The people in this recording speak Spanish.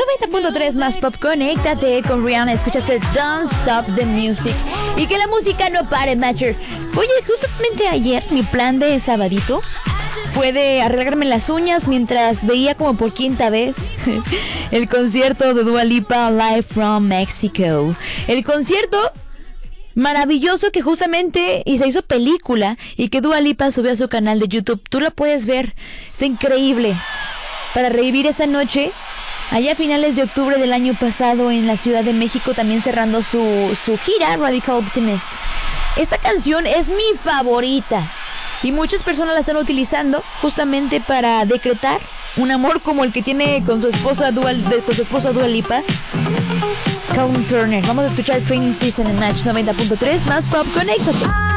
90.3 más pop, conéctate con Rihanna. Escuchaste Don't Stop the Music. Y que la música no pare, Matcher. Oye, justamente ayer mi plan de sabadito fue de arreglarme las uñas mientras veía como por quinta vez el concierto de Dua Lipa Live from Mexico. El concierto maravilloso que justamente y se hizo película y que Dua Lipa subió a su canal de YouTube. Tú la puedes ver, está increíble. Para revivir esa noche, allá a finales de octubre del año pasado en la Ciudad de México, también cerrando su gira Radical Optimist. Esta canción es mi favorita y muchas personas la están utilizando justamente para decretar un amor como el que tiene con su esposa Dua Lipa, Callum Turner. Vamos a escuchar Training Season en Match 90.3 más pop, conéctate.